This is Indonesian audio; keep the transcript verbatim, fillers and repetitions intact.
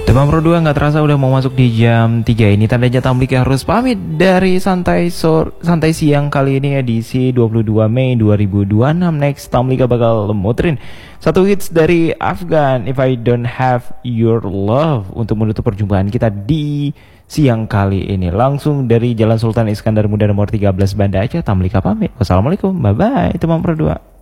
Teman Pro dua nggak terasa udah mau masuk di jam tiga ini. Tandanya Tamlika harus pamit dari santai sore, santai siang kali ini edisi dua puluh dua Mei dua ribu dua puluh enam. Next Tamlika bakal muterin satu hits dari Afgan, If I Don't Have Your Love, untuk menutup perjumpaan kita di siang kali ini. Langsung dari Jalan Sultan Iskandar Muda nomor tiga belas Banda Aceh, Tamlika pamit. Wassalamualaikum, bye bye teman Pro dua.